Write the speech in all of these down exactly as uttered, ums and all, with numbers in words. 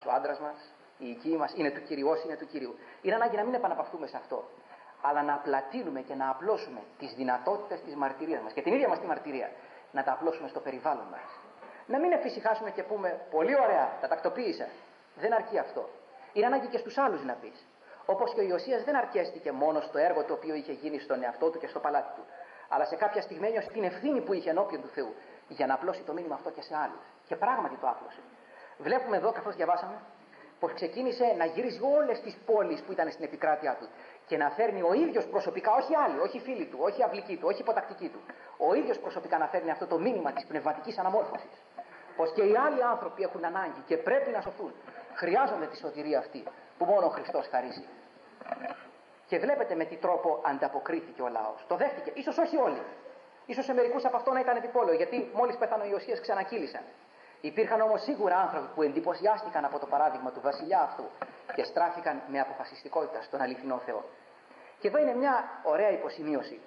ο άντρας μας, η οικοί μας, είναι του Κυριός, είναι του Κυρίου. Είναι ανάγκη να μην επαναπαυθούμε σε αυτό, αλλά να απλατύνουμε και να απλώσουμε τις δυνατότητες της μαρτυρίας μας και την ίδια μας τη μαρτυρία, να τα απλώσουμε στο περιβάλλον μας. Να μην εφησυχάσουμε και πούμε πολύ ωραία, τα τακτοποίησα. Δεν αρκεί αυτό. Είναι ανάγκη και στους άλλους να πεις. Όπως και ο Ιωσίας δεν αρκέστηκε μόνο στο έργο το οποίο είχε γίνει στον εαυτό του και στο παλάτι του, αλλά σε κάποια στιγμή ένιωσε την ευθύνη που είχε ενώπιον του Θεού για να απλώσει το μήνυμα αυτό και σε άλλους. Και πράγματι το άπλωσε. Βλέπουμε εδώ, καθώς διαβάσαμε, πως ξεκίνησε να γυρίζει όλες τις πόλεις που ήταν στην επικράτειά του και να φέρνει ο ίδιος προσωπικά, όχι άλλοι, όχι φίλοι του, όχι αυλικοί του, όχι υποτακτικοί του, ο ίδιος προσωπικά να φέρνει αυτό το μήνυμα της πνευματικής αναμόρφωσης. Πως και οι άλλοι άνθρωποι έχουν ανάγκη και πρέπει να σωθούν. Χρειάζονται τη σωτηρία αυτή που μόνο ο Χριστός χαρίζει. Και βλέπετε με τι τρόπο ανταποκρίθηκε ο λαός. Το δέχτηκε, ίσως όχι όλοι. Ίσως σε μερικούς από αυτό να ήταν επιπόλαιο, γιατί μόλις πέθανε ο Ιωσίας ξανακύλησαν. Υπήρχαν όμως σίγουρα άνθρωποι που εντυπωσιάστηκαν από το παράδειγμα του βασιλιά αυτού και στράφηκαν με αποφασιστικότητα στον αληθινό Θεό. Και εδώ είναι μια ωραία υποσημείωση.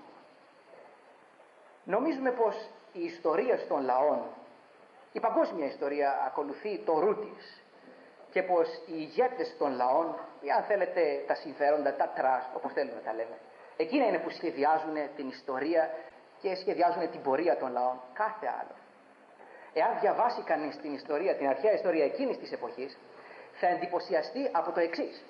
Νομίζουμε πως η ιστορία των λαών, η παγκόσμια ιστορία, ακολουθεί το ρου της και πως οι ηγέτες των λαών, ή αν θέλετε τα συμφέροντα, τα τραστ, όπως θέλουμε τα λέμε, εκείνα είναι που σχεδιάζουν την ιστορία και σχεδιάζουν την πορεία των λαών, κάθε άλλο. Εάν διαβάσει κανείς την ιστορία, την αρχαία ιστορία εκείνης της εποχής, θα εντυπωσιαστεί από το εξής.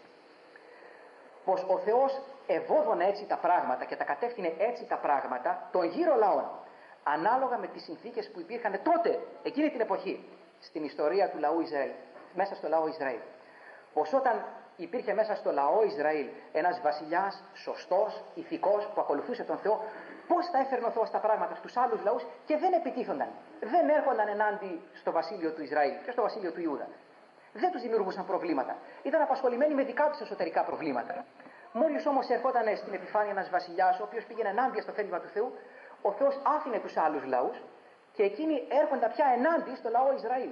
Πως ο Θεός ευώδωνε έτσι τα πράγματα και τα κατεύθυνε έτσι τα πράγματα των γύρω λαών, ανάλογα με τις συνθήκες που υπήρχαν τότε, εκείνη την εποχή, στην ιστορία του λαού Ισραήλ, μέσα στο λαό Ισραήλ. Πως όταν υπήρχε μέσα στο λαό Ισραήλ ένας βασιλιάς σωστός, ηθικός, που ακολουθούσε τον Θεό, πώς θα έφερνε ο Θεός τα πράγματα στους άλλους λαούς και δεν επιτίθονταν. Δεν έρχονταν ενάντι στο βασίλειο του Ισραήλ και στο βασίλειο του Ιούδα. Δεν τους δημιουργούσαν προβλήματα. Ήταν απασχολημένοι με δικά τους εσωτερικά προβλήματα. Μόλις όμως ερχόταν στην επιφάνεια ένας βασιλιάς, ο οποίος πήγαινε ενάντια στο θέλημα του Θεού, ο Θεός άφηνε τους άλλους λαούς και εκείνοι έρχονταν πια ενάντια στο λαό Ισραήλ.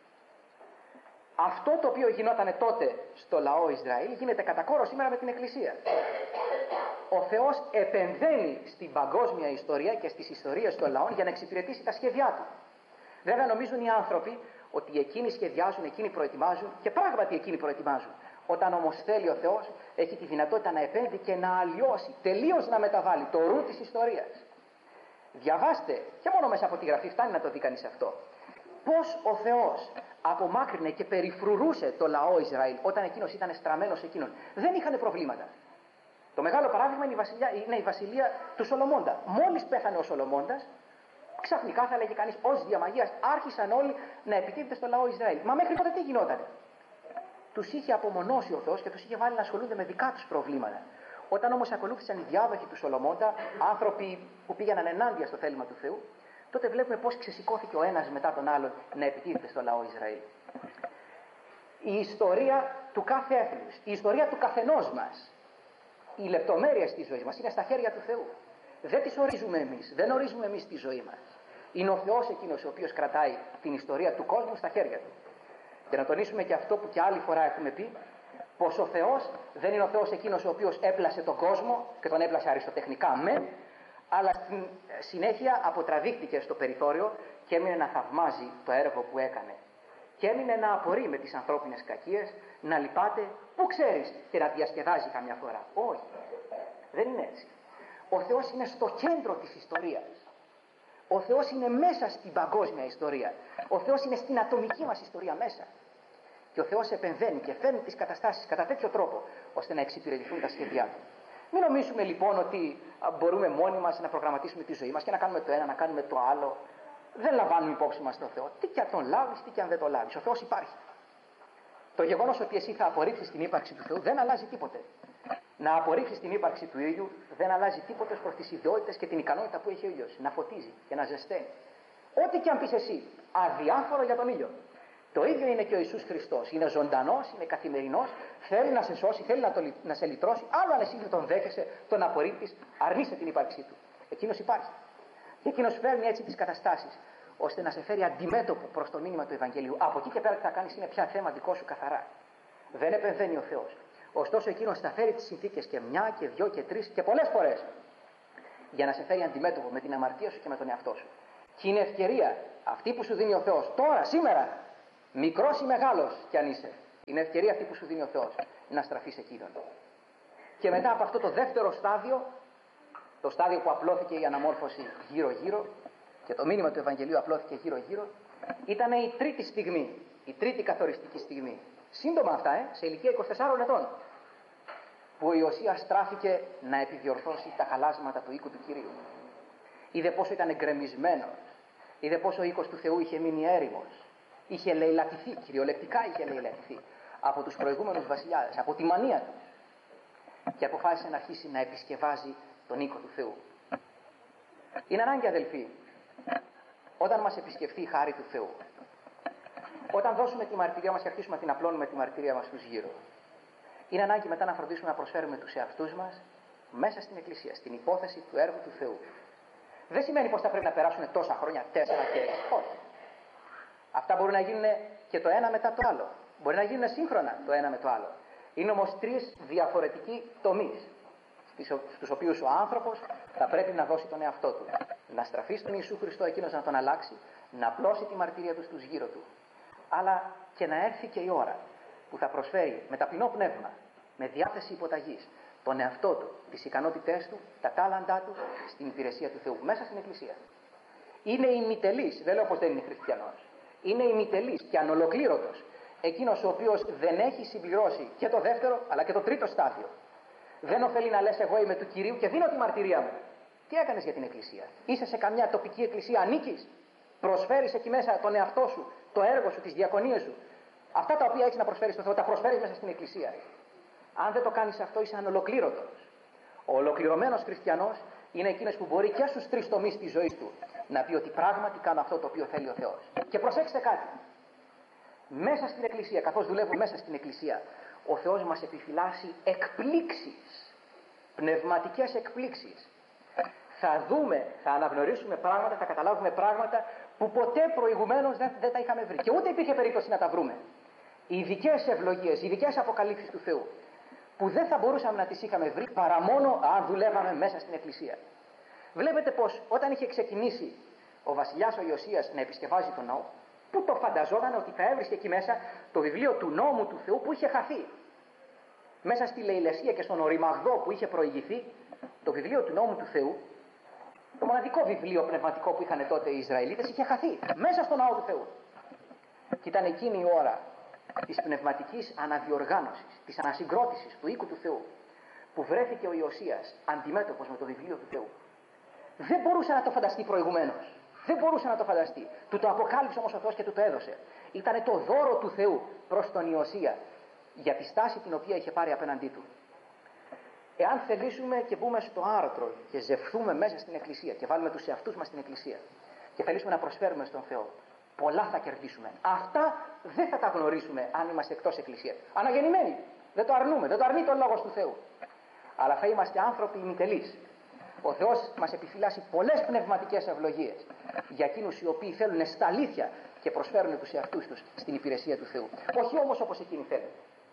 Αυτό το οποίο γινόταν τότε στο λαό Ισραήλ γίνεται κατά κόρο σήμερα με την Εκκλησία. Ο Θεός επεμβαίνει στην παγκόσμια ιστορία και στις ιστορίες των λαών για να εξυπηρετήσει τα σχέδιά του. Βέβαια νομίζουν οι άνθρωποι ότι εκείνοι σχεδιάζουν, εκείνοι προετοιμάζουν και πράγματι εκείνοι προετοιμάζουν. Όταν όμως θέλει ο Θεός, έχει τη δυνατότητα να επέμβει και να αλλοιώσει, τελείως να μεταβάλει το ρου της ιστορίας. Διαβάστε, και μόνο μέσα από τη Γραφή φτάνει να το δει κανείς αυτό, πώς ο Θεός απομάκρυνε και περιφρουρούσε το λαό Ισραήλ όταν εκείνος ήταν στραμμένος εκείνον. Δεν είχαν προβλήματα. Το μεγάλο παράδειγμα είναι η, βασιλιά, είναι η βασιλεία του Σολομώντα. Μόλις πέθανε ο Σολομώντας, ξαφνικά θα λέγει κανείς ως διαμαγείας άρχισαν όλοι να επιτίθενται στο λαό Ισραήλ. Μα μέχρι τότε τι γινότανε? Τους είχε απομονώσει ο Θεός και τους είχε βάλει να ασχολούνται με δικά τους προβλήματα. Όταν όμως ακολούθησαν οι διάδοχοι του Σολομώντα, άνθρωποι που πήγαιναν ενάντια στο θέλημα του Θεού, τότε βλέπουμε πώς ξεσηκώθηκε ο ένας μετά τον άλλον να επιτίθεται στο λαό Ισραήλ. Η ιστορία του κάθε έθνους, η ιστορία του καθενός μας, οι λεπτομέρειες της ζωής μας είναι στα χέρια του Θεού. Δεν τις ορίζουμε εμείς, δεν ορίζουμε εμείς τη ζωή μας. Είναι ο Θεός εκείνος ο οποίος κρατάει την ιστορία του κόσμου στα χέρια του. Και να τονίσουμε και αυτό που και άλλη φορά έχουμε πει, πως ο Θεός δεν είναι ο Θεός εκείνος ο οποίος έπλασε τον κόσμο και τον έπλασε αριστοτεχνικά μεν, αλλά στην συνέχεια αποτραβήχτηκε στο περιθώριο και έμεινε να θαυμάζει το έργο που έκανε. Και έμεινε να απορεί με τις ανθρώπινες κακίες, να λυπάται, που ξέρεις, και να διασκεδάζει καμιά φορά. Όχι, δεν είναι έτσι. Ο Θεός είναι στο κέντρο της ιστορίας. Ο Θεός είναι μέσα στην παγκόσμια ιστορία. Ο Θεός είναι στην ατομική μας ιστορία μέσα. Και ο Θεός επεμβαίνει και φέρνει τις καταστάσεις κατά τέτοιο τρόπο, ώστε να εξυπηρετηθούν τα σχέδιά του. Μην νομίζουμε λοιπόν ότι μπορούμε μόνοι μας να προγραμματίσουμε τη ζωή μας και να κάνουμε το ένα, να κάνουμε το άλλο. Δεν λαμβάνουμε υπόψη μας τον Θεό. Τι και αν τον λάβεις, τι και αν δεν τον λάβεις. Ο Θεός υπάρχει. Το γεγονός ότι εσύ θα απορρίψεις την ύπαρξη του Θεού δεν αλλάζει τίποτε. Να απορρίψεις την ύπαρξη του ήλιου δεν αλλάζει τίποτε προς τις ιδιότητες και την ικανότητα που έχει ο ήλιος. Να φωτίζει και να ζεσταίνει. Ό,τι και αν πεις εσύ, αδιάφορο για τον ήλιο. Το ίδιο είναι και ο Ιησούς Χριστός. Είναι ζωντανός, είναι καθημερινός, θέλει να σε σώσει, θέλει να, το, να σε λυτρώσει. Άλλο αν εσύ δεν τον δέχεσαι, τον απορρίπτεις, αρνείσαι την ύπαρξή του. Εκείνος υπάρχει. Και εκείνος φέρνει έτσι τις καταστάσεις, ώστε να σε φέρει αντιμέτωπο προς το μήνυμα του Ευαγγελίου. Από εκεί και πέρα τι θα κάνεις είναι πια θέμα δικό σου καθαρά. Δεν επεμβαίνει ο Θεός. Ωστόσο εκείνος θα φέρει τις συνθήκες και μια και δυο και τρεις και πολλές φορές για να σε φέρει αντιμέτωπο με την αμαρτία σου και με τον εαυτό σου. Και είναι ευκαιρία αυτή που σου δίνει ο Θεός τώρα, σήμερα, μικρός ή μεγάλος κι αν είσαι, την ευκαιρία αυτή που σου δίνει ο Θεός να στραφείς εκείνον. Και μετά από αυτό το δεύτερο στάδιο, το στάδιο που απλώθηκε η αναμόρφωση γύρω-γύρω και το μήνυμα του Ευαγγελίου απλώθηκε γύρω-γύρω, ήταν η τρίτη στιγμή, η τρίτη καθοριστική στιγμή. Σύντομα αυτά, ε, σε ηλικία είκοσι τεσσάρων ετών, που ο Ιωσίας στράφηκε να επιδιορθώσει τα χαλάσματα του οίκου του Κυρίου. Είδε πόσο ήταν εγκρεμισμένος, είδε πόσο ο οίκος του Θεού είχε μείνει έρημος, είχε λαιλατηθεί, κυριολεκτικά είχε λαιλατηθεί από τους προηγούμενους βασιλιάδες, από τη μανία του, και αποφάσισε να αρχίσει να επισκευάζει τον οίκο του Θεού. Είναι ανάγκη, αδελφοί, όταν μας επισκεφθεί η χάρη του Θεού, όταν δώσουμε τη μαρτυρία μας και αρχίσουμε να την απλώνουμε τη μαρτυρία μας στους γύρω, είναι ανάγκη μετά να φροντίσουμε να προσφέρουμε τους εαυτούς μας μέσα στην Εκκλησία, στην υπόθεση του έργου του Θεού. Δεν σημαίνει πως θα πρέπει να περάσουν τόσα χρόνια, τέσσερα και έξι. Όχι. Αυτά μπορούν να γίνουν και το ένα μετά το άλλο. Μπορεί να γίνουν σύγχρονα το ένα με το άλλο. Είναι όμως τρεις διαφορετικοί τομείς, στους οποίους ο άνθρωπος θα πρέπει να δώσει τον εαυτό του. Να στραφεί στον Ιησού Χριστό, εκείνος να τον αλλάξει, να απλώσει τη μαρτυρία του στους γύρω του. Αλλά και να έρθει και η ώρα που θα προσφέρει με ταπεινό πνεύμα, με διάθεση υποταγής, τον εαυτό του, τις ικανότητές του, τα τάλαντά του στην υπηρεσία του Θεού, μέσα στην Εκκλησία. Είναι ημιτελής, δεν λέω πως δεν είναι χριστιανός. Είναι ημιτελής και ανολοκλήρωτος εκείνος ο οποίος δεν έχει συμπληρώσει και το δεύτερο αλλά και το τρίτο στάδιο. Δεν ωφελεί να λες εγώ είμαι του Κυρίου και δίνω τη μαρτυρία μου. Τι έκανες για την Εκκλησία? Είσαι σε καμιά τοπική εκκλησία, ανήκεις? Προσφέρεις εκεί μέσα τον εαυτό σου, το έργο σου, τις διακονίες σου? Αυτά τα οποία έχεις να προσφέρεις στον Θεό, τα προσφέρεις μέσα στην Εκκλησία. Αν δεν το κάνεις αυτό, είσαι ανολοκλήρωτος. Ο ολοκληρωμένος χριστιανός είναι εκείνος που μπορεί και στους τρεις τομείς της ζωής του να πει ότι πράγματι κάνω αυτό το οποίο θέλει ο Θεός. Και προσέξτε κάτι. Μέσα στην Εκκλησία, καθώς δουλεύουμε μέσα στην Εκκλησία, ο Θεός μας επιφυλάσσει εκπλήξεις, πνευματικές εκπλήξεις. Θα δούμε, θα αναγνωρίσουμε πράγματα, θα καταλάβουμε πράγματα που ποτέ προηγουμένως δεν, δεν τα είχαμε βρει. Και ούτε υπήρχε περίπτωση να τα βρούμε. Οι ειδικές ευλογίες, οι ειδικές αποκαλύψεις του Θεού, που δεν θα μπορούσαμε να τις είχαμε βρει παρά μόνο αν δουλεύαμε μέσα στην Εκκλησία. Βλέπετε πως όταν είχε ξεκινήσει ο βασιλιάς ο Ιωσίας να επισκευάζει τον ναό, πού το φανταζόταν ότι θα έβρισκε εκεί μέσα το βιβλίο του νόμου του Θεού που είχε χαθεί? Μέσα στη λαιλεσία και στον οριμαγδό που είχε προηγηθεί, το βιβλίο του νόμου του Θεού, το μοναδικό βιβλίο πνευματικό που είχαν τότε οι Ισραηλίτες, είχε χαθεί μέσα στο ναό του Θεού. Και ήταν εκείνη η ώρα της πνευματικής αναδιοργάνωσης, της ανασυγκρότησης του οίκου του Θεού, που βρέθηκε ο Ιωσίας αντιμέτωπος με το βιβλίο του Θεού. Δεν μπορούσε να το φανταστεί προηγουμένως. Δεν μπορούσε να το φανταστεί. Του το αποκάλυψε όμως ο Θεός και του το έδωσε. Ήταν το δώρο του Θεού προς τον Ιωσία για τη στάση την οποία είχε πάρει απέναντί του. Εάν θελήσουμε και μπούμε στο άρωτρο και ζευθούμε μέσα στην Εκκλησία και βάλουμε τους εαυτούς μας στην Εκκλησία και θελήσουμε να προσφέρουμε στον Θεό, πολλά θα κερδίσουμε. Αυτά δεν θα τα γνωρίσουμε αν είμαστε εκτός Εκκλησίας. Αναγεννημένοι. Δεν το αρνούμε. Δεν το αρνεί το λόγος του Θεού. Αλλά θα είμαστε άνθρωποι ημιτελείς. Ο Θεός μας επιφυλάσσει πολλές πνευματικές ευλογίες για εκείνους οι οποίοι θέλουν στα αλήθεια και προσφέρουν τους εαυτούς τους στην υπηρεσία του Θεού. Όχι όμως όπως εκείνοι θέλουν.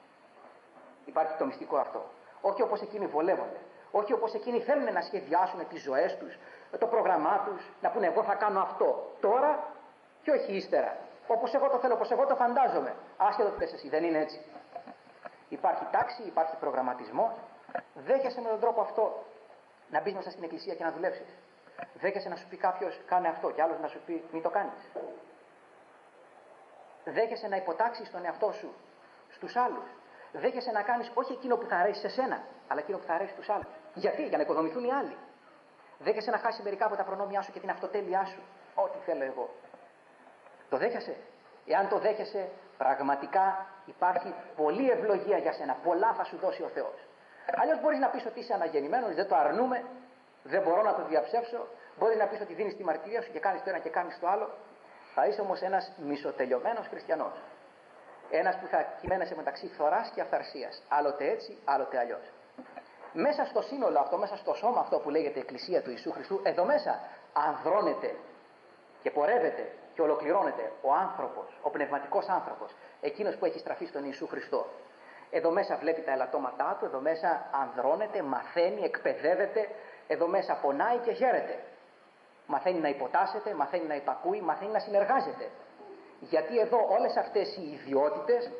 Υπάρχει το μυστικό αυτό. Όχι όπως εκείνοι βολεύονται. Όχι όπως εκείνοι θέλουν να σχεδιάσουν τις ζωές τους, το πρόγραμμά τους, να πούνε εγώ θα κάνω αυτό τώρα και όχι ύστερα. Όπως εγώ το θέλω, όπως εγώ το φαντάζομαι. Άσχετο τι θες εσύ, δεν είναι έτσι. Υπάρχει τάξη, υπάρχει προγραμματισμός. Δέχεσαι με τον τρόπο αυτό να μπεις μέσα στην Εκκλησία και να δουλέψεις. Δέχεσαι να σου πει κάποιος κάνε αυτό και άλλος να σου πει μην το κάνεις. Δέχεσαι να υποτάξεις τον εαυτό σου στους άλλους. Δέχεσαι να κάνεις όχι εκείνο που θα αρέσει σε σένα, αλλά εκείνο που θα αρέσει στους άλλους. Γιατί? Για να οικοδομηθούν οι άλλοι. Δέχεσαι να χάσεις μερικά από τα προνόμια σου και την αυτοτέλειά σου. Ό,τι θέλω εγώ. Το δέχεσαι? Εάν το δέχεσαι, πραγματικά υπάρχει πολλή ευλογία για σένα. Πολλά θα σου δώσει ο Θεός. Αλλιώς μπορείς να πεις ότι είσαι αναγεννημένος, δεν το αρνούμε, δεν μπορώ να το διαψεύσω. Μπορείς να πεις ότι δίνεις τη μαρτυρία σου και κάνεις το ένα και κάνεις το άλλο. Θα είσαι όμως ένας μισοτελειωμένος χριστιανός. Ένας που θα κυμαίνεσαι μεταξύ φθοράς και αυθαρσίας. Άλλοτε έτσι, άλλοτε αλλιώς. Μέσα στο σύνολο αυτό, μέσα στο σώμα αυτό που λέγεται Εκκλησία του Ιησού Χριστού, εδώ μέσα ανδρώνεται και πορεύεται και ολοκληρώνεται ο άνθρωπος, ο πνευματικός άνθρωπος, εκείνος που έχει στραφεί στον Ιησού Χριστό. Εδώ μέσα βλέπει τα ελαττώματά του, εδώ μέσα ανδρώνεται, μαθαίνει, εκπαιδεύεται, εδώ μέσα πονάει και χαίρεται. Μαθαίνει να υποτάσσεται, μαθαίνει να υπακούει, μαθαίνει να συνεργάζεται. Γιατί εδώ όλες αυτές οι ιδιότητες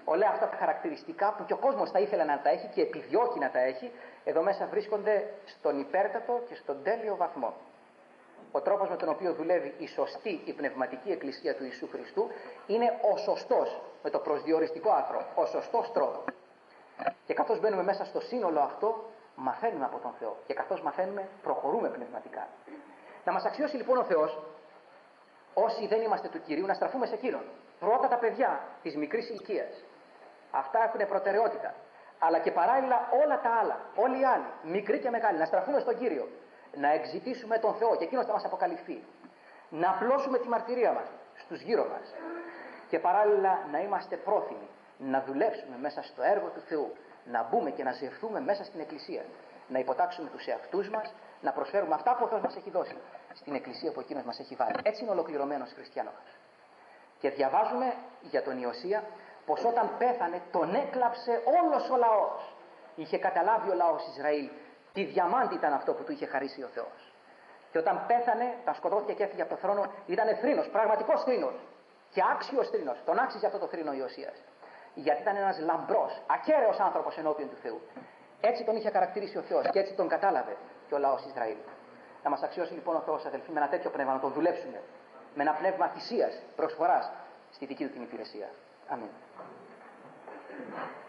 Όλα αυτά τα χαρακτηριστικά που και ο κόσμος θα ήθελε να τα έχει και επιδιώκει να τα έχει, εδώ μέσα βρίσκονται στον υπέρτατο και στον τέλειο βαθμό. Ο τρόπος με τον οποίο δουλεύει η σωστή, η πνευματική εκκλησία του Ιησού Χριστού είναι ο σωστός, με το προσδιοριστικό άρθρο, ο σωστός τρόπος. Και καθώς μπαίνουμε μέσα στο σύνολο αυτό, μαθαίνουμε από τον Θεό. Και καθώς μαθαίνουμε, προχωρούμε πνευματικά. Να μας αξιώσει λοιπόν ο Θεός, όσοι δεν είμαστε του Κυρίου, να στραφούμε σε Κύριον. Πρώτα τα παιδιά της μικρής ηλικίας. Αυτά έχουν προτεραιότητα. Αλλά και παράλληλα όλα τα άλλα, όλοι οι άλλοι, μικροί και μεγάλοι, να στραφούμε στον Κύριο. Να εξητήσουμε τον Θεό και εκείνος θα μας αποκαλυφθεί. Να απλώσουμε τη μαρτυρία μας στους γύρω μας. Και παράλληλα να είμαστε πρόθυμοι να δουλέψουμε μέσα στο έργο του Θεού. Να μπούμε και να ζευθούμε μέσα στην Εκκλησία. Να υποτάξουμε τους εαυτούς μας, να προσφέρουμε αυτά που ο Θεός μας έχει δώσει στην Εκκλησία που εκείνος μας έχει βάλει. Έτσι είναι ολοκληρωμένος χριστιανός. Και διαβάζουμε για τον Ιωσία πως όταν πέθανε τον έκλαψε όλος ο λαός. Είχε καταλάβει ο λαός Ισραήλ τι διαμάντι ήταν αυτό που του είχε χαρίσει ο Θεός. Και όταν πέθανε, τα σκοτώθηκε και έφυγε από το θρόνο, ήταν θρήνος, πραγματικός θρήνος. Και άξιος θρήνος. Τον άξιζε αυτό το θρήνο ο Ιωσίας. Γιατί ήταν ένας λαμπρός, ακέραιος άνθρωπος ενώπιον του Θεού. Έτσι τον είχε χαρακτηρίσει ο Θεός και έτσι τον κατάλαβε και ο λαός Ισραήλ. Να μας αξιώσει λοιπόν ο Θεός, αδελφοί, με ένα τέτοιο πνεύμα να τον δουλέψουμε. Με ένα πνεύμα θυσίας, προσφοράς στη δική του την υπηρεσία. Αμήν.